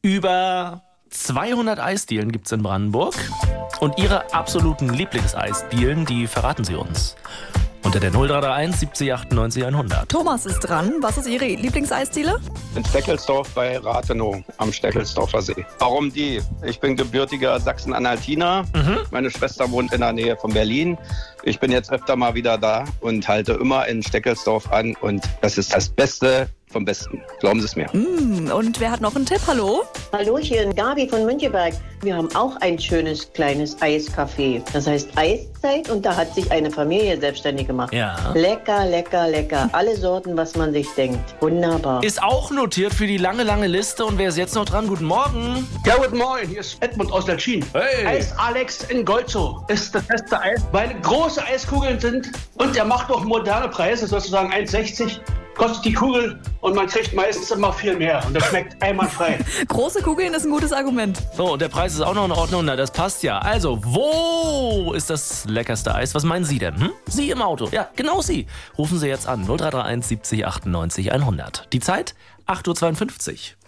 Über 200 Eisdielen gibt's in Brandenburg. Und Ihre absoluten Lieblingseisdielen, die verraten Sie uns. Unter der 0331 70 98 100. Thomas ist dran. Was ist Ihre Lieblingseisdiele? In Steckelsdorf bei Rathenow am Steckelsdorfer See. Warum die? Ich bin gebürtiger Sachsen-Anhaltiner. Meine Schwester wohnt in der Nähe von Berlin. Ich bin jetzt öfter mal wieder da und halte immer in Steckelsdorf an. Und das ist das Beste vom Besten. Glauben Sie es mir. Und wer hat noch einen Tipp? Hallo? Hallöchen, Gabi von Müncheberg. Wir haben auch ein schönes kleines Eiscafé. Das heißt Eiszeit und da hat sich eine Familie selbstständig gemacht. Ja. Lecker, lecker, lecker. Alle Sorten, was man sich denkt. Wunderbar. Ist auch notiert für die lange, lange Liste. Und wer ist jetzt noch dran? Guten Morgen. Ja, guten Morgen, hier ist Edmund aus Lalchin. Hey. Eis Alex in Golzow ist das beste Eis, weil große Eiskugeln sind und er macht auch moderne Preise, sozusagen 1,60 kostet die Kugel und man kriegt meistens immer viel mehr und das schmeckt einwandfrei. Große Kugeln ist ein gutes Argument. So, und der Preis ist auch noch in Ordnung. Na, das passt ja. Also, wo ist das leckerste Eis? Was meinen Sie denn? Sie im Auto. Ja, genau Sie. Rufen Sie jetzt an. 0331 70 98 100. Die Zeit? 8:52 Uhr.